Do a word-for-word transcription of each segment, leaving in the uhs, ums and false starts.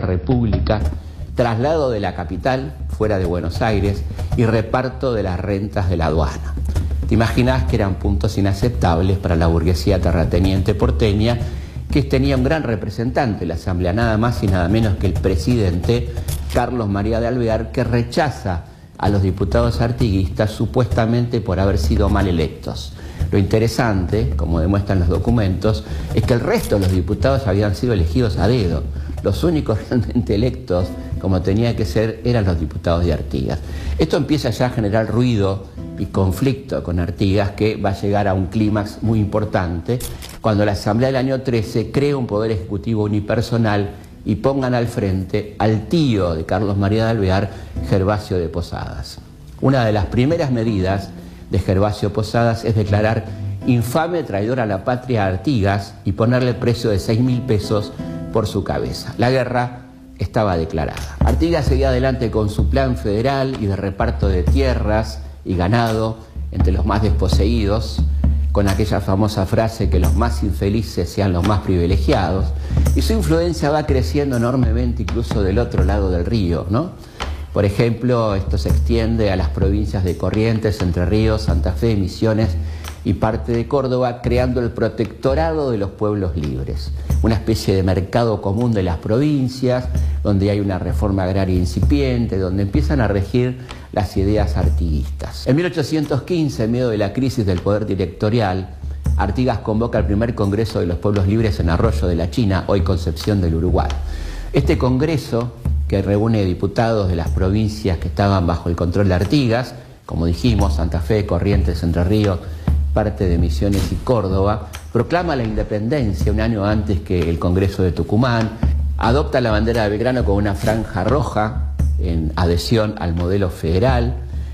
república, traslado de la capital fuera de Buenos Aires y reparto de las rentas de la aduana. Te imaginás que eran puntos inaceptables para la burguesía terrateniente porteña, que tenía un gran representante en la Asamblea, nada más y nada menos que el presidente Carlos María de Alvear, que rechaza a los diputados artiguistas supuestamente por haber sido mal electos. Lo interesante, como demuestran los documentos, es que el resto de los diputados habían sido elegidos a dedo. Los únicos realmente electos, como tenía que ser, eran los diputados de Artigas. Esto empieza ya a generar ruido y conflicto con Artigas, que va a llegar a un clímax muy importante cuando la Asamblea del año trece crea un poder ejecutivo unipersonal y pongan al frente al tío de Carlos María de Alvear, Gervasio de Posadas. Una de las primeras medidas de Gervasio Posadas es declarar infame traidor a la patria a Artigas y ponerle el precio de seis mil pesos por su cabeza. La guerra estaba declarada. Artigas seguía adelante con su plan federal y de reparto de tierras y ganado entre los más desposeídos, con aquella famosa frase que los más infelices sean los más privilegiados, y su influencia va creciendo enormemente incluso del otro lado del río, ¿no? Por ejemplo, esto se extiende a las provincias de Corrientes, Entre Ríos, Santa Fe, Misiones y parte de Córdoba, creando el protectorado de los pueblos libres, una especie de mercado común de las provincias, donde hay una reforma agraria incipiente, donde empiezan a regir las ideas artiguistas. En mil ochocientos quince, en medio de la crisis del poder directorial, Artigas convoca el primer Congreso de los Pueblos Libres en Arroyo de la China, hoy Concepción del Uruguay. Este congreso, que reúne diputados de las provincias que estaban bajo el control de Artigas, como dijimos, Santa Fe, Corrientes, Entre Ríos, parte de Misiones y Córdoba, proclama la independencia un año antes que el Congreso de Tucumán, adopta la bandera de Belgrano con una franja roja en adhesión al modelo federal,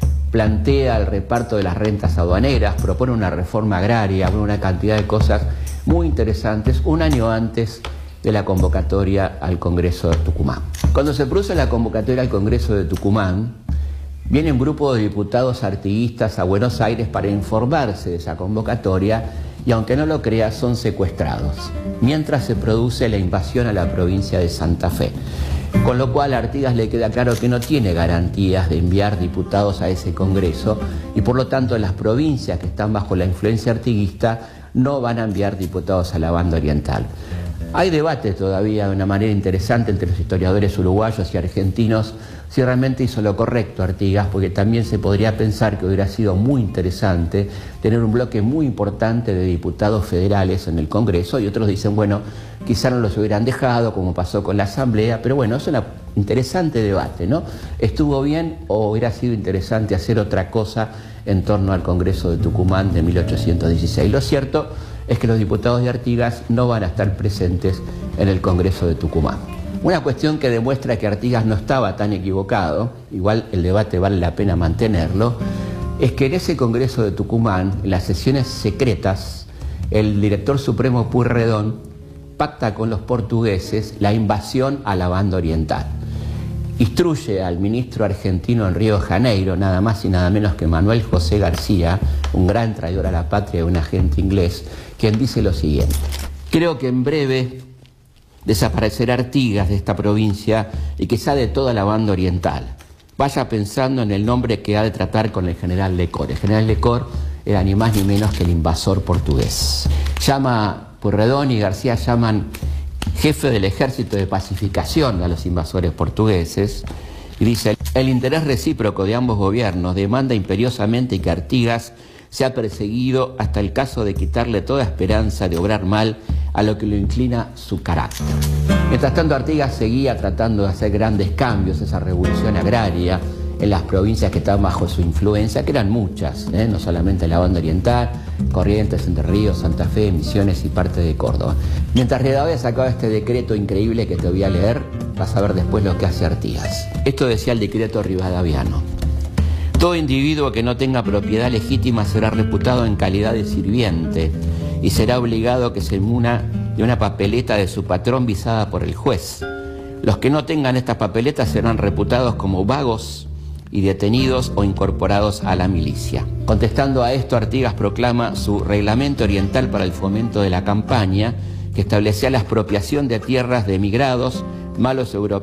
plantea el reparto de las rentas aduaneras, propone una reforma agraria, una cantidad de cosas muy interesantes un año antes de la convocatoria al Congreso de Tucumán. Cuando se produce la convocatoria al Congreso de Tucumán, viene un grupo de diputados artiguistas a Buenos Aires para informarse de esa convocatoria y, aunque no lo creas, son secuestrados, mientras se produce la invasión a la provincia de Santa Fe. Con lo cual a Artigas le queda claro que no tiene garantías de enviar diputados a ese Congreso y por lo tanto las provincias que están bajo la influencia artiguista no van a enviar diputados a la banda oriental. Hay debate todavía de una manera interesante entre los historiadores uruguayos y argentinos si realmente hizo lo correcto Artigas, porque también se podría pensar que hubiera sido muy interesante tener un bloque muy importante de diputados federales en el Congreso, y otros dicen, bueno, quizá no los hubieran dejado, como pasó con la Asamblea, pero bueno, es un interesante debate, ¿no? ¿Estuvo bien o hubiera sido interesante hacer otra cosa en torno al Congreso de Tucumán de mil ochocientos dieciséis? Lo cierto es que los diputados de Artigas no van a estar presentes en el Congreso de Tucumán. Una cuestión que demuestra que Artigas no estaba tan equivocado, igual el debate vale la pena mantenerlo, es que en ese Congreso de Tucumán, en las sesiones secretas, el director supremo Pueyrredón pacta con los portugueses la invasión a la banda oriental. Instruye al ministro argentino en Río de Janeiro, nada más y nada menos que Manuel José García, un gran traidor a la patria, un agente inglés, quien dice lo siguiente: creo que en breve desaparecerá Artigas de esta provincia y quizá de toda la banda oriental. Vaya pensando en el nombre que ha de tratar con el general Lecor. El general Lecor era ni más ni menos que el invasor portugués. Llama Pueyrredón y García llaman jefe del ejército de pacificación a los invasores portugueses y dice: el interés recíproco de ambos gobiernos demanda imperiosamente que Artigas sea perseguido hasta el caso de quitarle toda esperanza de obrar mal a lo que lo inclina su carácter. Mientras tanto, Artigas seguía tratando de hacer grandes cambios, esa revolución agraria en las provincias que estaban bajo su influencia, que eran muchas, ¿eh? No solamente la banda oriental, Corrientes, Entre Ríos, Santa Fe, Misiones y parte de Córdoba. Mientras Rivadavia sacaba este decreto increíble que te voy a leer, vas a ver después lo que hace Artigas. Esto decía el decreto rivadaviano: todo individuo que no tenga propiedad legítima será reputado en calidad de sirviente y será obligado a que se muna de una papeleta de su patrón visada por el juez. Los que no tengan estas papeletas serán reputados como vagos y detenidos o incorporados a la milicia. Contestando a esto, Artigas proclama su Reglamento Oriental para el Fomento de la Campaña, que establecía la expropiación de tierras de emigrados, malos europeos